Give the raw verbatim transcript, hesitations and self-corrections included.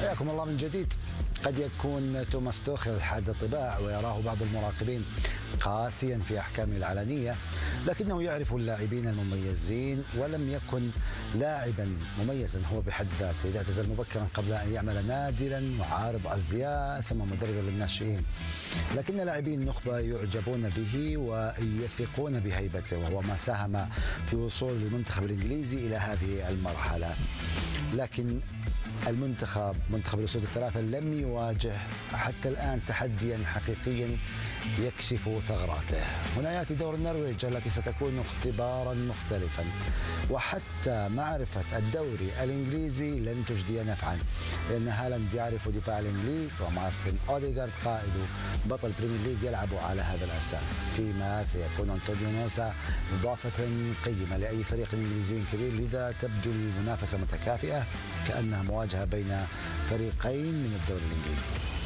حياكم الله من جديد. قد يكون توماس توخيل حاد الطباع ويراه بعض المراقبين قاسيا في أحكامه العلنية، لكنه يعرف اللاعبين المميزين ولم يكن لاعبا مميزا هو بحد ذاته، إذا اعتزل مبكرا قبل أن يعمل نادرا معارض أزياء ثم مدربا للناشئين. لكن لاعبين النخبة يعجبون به ويثقون بهيبته، وهو ما ساهم في وصول المنتخب الإنجليزي إلى هذه المرحلة. لكن المنتخب منتخب الأسود الثلاثة لم يواجه حتى الآن تحديا حقيقيا يكشف ثغراته. هنا يأتي دور النرويج التي ستكون اختبارا مختلفا، وحتى معرفة الدوري الإنجليزي لن تجدي نفعا، لأن هالاند يعرف دفاع الإنجليز ومارتن أوديغارد قائد بطل بريمير ليج يلعب على هذا الأساس، فيما سيكون أنطونيو نوسا إضافة قيمة لأي فريق إنجليزي كبير. لذا تبدو المنافسة متكافئة، كأنها مواجهة بين فريقين من الدوري الإنجليزي.